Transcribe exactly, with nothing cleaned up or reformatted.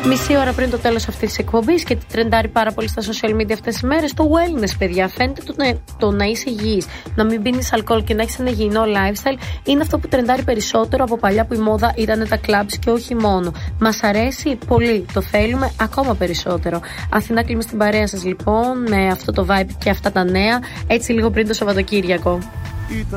Μισή ώρα πριν το τέλος αυτής της εκπομπής και τι τρεντάρει πάρα πολύ στα social media αυτές τις μέρες, το wellness, παιδιά. Φαίνεται το, ναι, το να είσαι υγιής, να μην πίνεις αλκοόλ και να έχεις ένα υγιεινό lifestyle είναι αυτό που τρεντάρει περισσότερο από παλιά που η μόδα ήταν τα clubs και όχι μόνο. Μας αρέσει πολύ, το θέλουμε ακόμα περισσότερο. Αθηνά κλείνουμε στην παρέα σας λοιπόν με αυτό το vibe και αυτά τα νέα, έτσι λίγο πριν το Σαββατοκύριακο.